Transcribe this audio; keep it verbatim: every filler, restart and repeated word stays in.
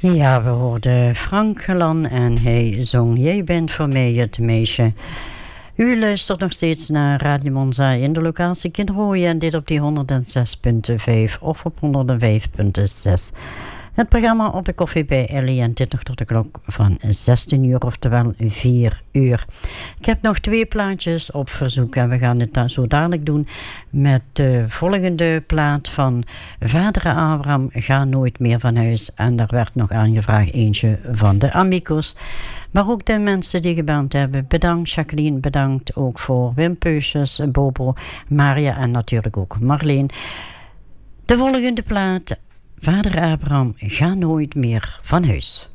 Ja, we hoorden Frank Gelan en hij zong Jij bent voor mij het meisje. U luistert nog steeds naar Radio Monza in de locatie Kinrooien en dit op die honderdzes komma vijf of op honderdvijf komma zes. Het programma op de koffie bij Ellie en dit nog tot de klok van zestien uur, oftewel vier uur. Ik heb nog twee plaatjes op verzoek en we gaan het zo dadelijk doen met de volgende plaat van Vader Abraham, Ga nooit meer van huis. En daar werd nog aangevraagd eentje van de Amicus. Maar ook de mensen die gebeld hebben. Bedankt Jacqueline, bedankt ook voor Wim Peusjes, Bobo, Maria en natuurlijk ook Marleen. De volgende plaat, Vader Abraham, Ga nooit meer van huis.